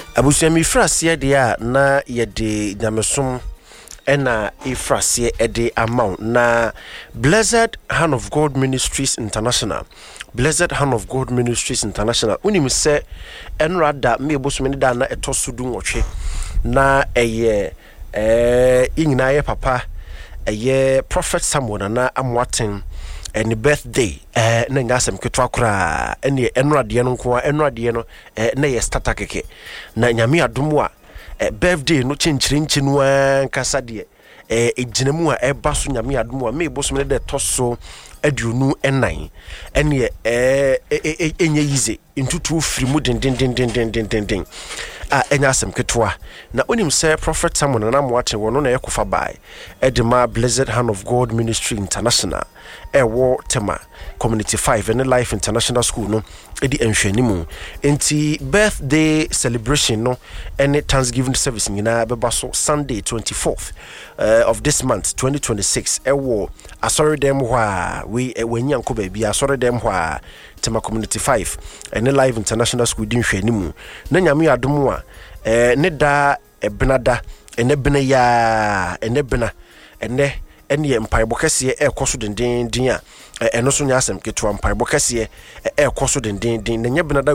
Abusuami frase de a na yede nyamesom ena ifrase ede amount na Blessed Hand of God Ministries International. Blessed Hand of God Ministries International. Unim se enrada me bosomeni da na etosudu nwotwe na inyina ye papa Prophet Samuel na amwaten any birthday na ngasem ketwa kura ene enrade no nko enrade no na ye starter keke na nyame adomu a birthday no chenchirinchi no kasa de ejinemu a eba so nyame adomu a me bosomene de toso aduonu enan ene enye yize ntutu firi mu den enya asem ketwa na onim say Prophet Samuel na mwate wono na yakufa bai edema Blessed Hand of God Ministry International ewo tema Community 5 and Life International School no edi enhwanimu enti birthday celebration no and Thanksgiving service nyina beba so Sunday 24th of this month 2026 ewo asori dem hwa we wenyanko ba bia asori dem hwa tema Community 5 and Life International School di nhwanimu na nyame adomu a ne da ebenada ene bena ya ene bena ene empaibo kese ekoso dendin a eno so nya asem ketwa empaibo kese ekoso dendin na nya benada